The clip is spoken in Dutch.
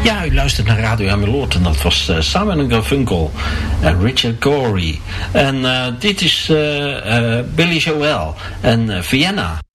Ja, u luistert naar Radio Ameloord en dat was Simon & Garfunkel en Richard Gorey. En dit is Billy Joel en Vienna.